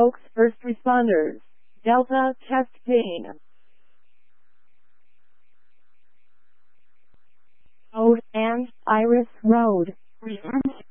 Oaks First Responders. Delta Chest Pain. Oat and Iris Road.